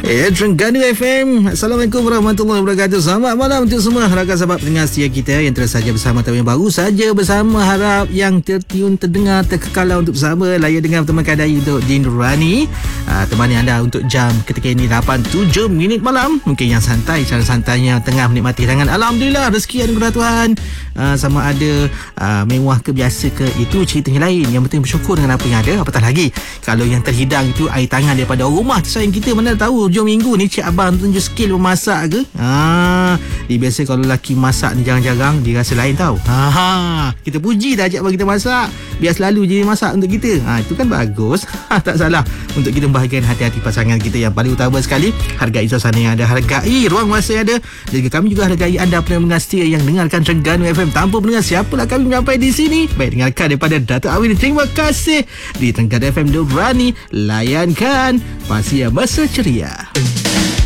Terengganu FM. Assalamualaikum warahmatullahi wabarakatuh. Selamat malam untuk semua rakan sahabat pendengar setia kita yang terus saja bersama atau yang baru saja bersama. Harap yang tertiun, terdengar, terkekal untuk bersama layan dengan teman kadai untuk Din Nurani. Temani anda untuk jam ketika ini 8-7 minit malam. Mungkin yang santai, cara santainya tengah menikmati hidangan. Alhamdulillah, rezeki anugerah Tuhan. Sama ada mewah ke biasa ke, itu ceritanya lain. Yang penting bersyukur dengan apa yang ada. Apatah lagi kalau yang terhidang itu air tangan daripada rumah tersayang kita. Mana tahu hujung minggu ni cik abang tunjuk skill memasak ke. Dia biasa kalau lelaki masak ni jarang-jarang, dia rasa lain tau. Kita puji dah ajak abang kita masak, biar selalu je masak untuk kita. Itu kan bagus. Tak salah untuk kita membahagiakan hati-hati pasangan kita. Yang paling utama sekali, hargai suasana yang ada, hargai ruang masa yang ada. Dan juga kami juga hargai anda pendengar setia yang dengarkan Terengganu FM. Tanpa pendengar, siapalah kami sampai di sini. Baik, dengarkan daripada Datuk Awin. Terima kasih di Terengganu FM Nurani. Layankan Pasia Masa Ceria.